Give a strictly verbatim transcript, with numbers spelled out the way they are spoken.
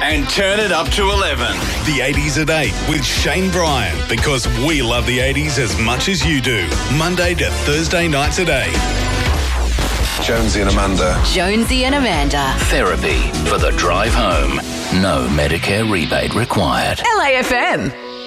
And turn it up to eleven. The eighties at eight with Shane Bryan, because we love the eighties as much as you do. Monday to Thursday nights at eight. Jonesy and Amanda. Jonesy and Amanda. Therapy for the drive home. No Medicare rebate required. L A F M.